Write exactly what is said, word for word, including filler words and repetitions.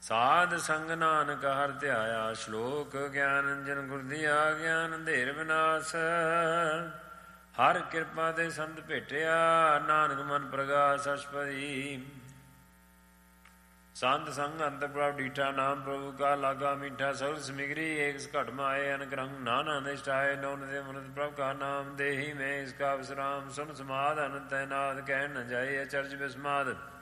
ਸਾਧ ਸੰਗ ਨਾਨਕ ਹਰਿ ਧਿਆਇਆ। ਸ਼ਲੋਕ ਗਿਆਨ ਅੰਜਨ ਗੁਰ ਦੀਆ ਗਿਆਨ ਅੰਧੇਰ ਵਿਨਾਸ਼। ਹਰ ਕਿਰਪਾ ਤੇ ਸੰਤ ਭੇਟਿਆ ਨਾਨਕ ਮਨ ਪ੍ਰਗਾਸ ਅਸ਼ਪਦੀ। ਸੰਤ ਸੰਗ ਅੰਤਰ ਪ੍ਰਭ ਡੀਠਾ ਨਾਮ ਪ੍ਰਭੂ ਕਾ ਲਾਗਾ ਮੀਠਾ। ਸਗਲ ਸਮਿਗਰੀ ਏਕ ਘਟ ਮਾਏ ਅਨਕ ਰੰਗ ਨਾਨਾ ਨਿਸ਼ਟਾਏ। ਨੌਨ ਦੇ ਮਨੁਤ ਪ੍ਰਭ ਕਾ ਨਾਮ ਦੇਹੀ ਮੈਂ ਇਸਕਾ ਵਿਸਰਾਮ। ਸੁਨ ਸਮਾਧ ਅਨੰਤ ਨਾਦ ਕਹਿਣ ਨ ਜਾਏ ਅਚਰਜ ਬਿਸਮਾਦ।